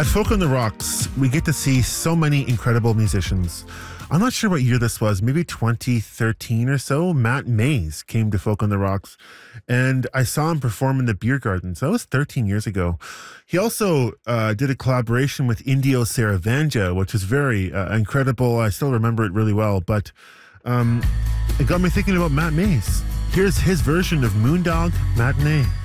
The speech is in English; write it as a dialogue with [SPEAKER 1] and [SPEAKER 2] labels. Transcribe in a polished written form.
[SPEAKER 1] At Folk on the Rocks, we get to see so many incredible musicians. I'm not sure what year this was, maybe 2013 or so. Matt Mays came to Folk on the Rocks, and I saw him perform in the Beer Garden. So that was 13 years ago. He also did a collaboration with Indio Saravanja, which is very incredible. I still remember it really well, but it got me thinking about Matt Mays. Here's his version of Moondog Matinee.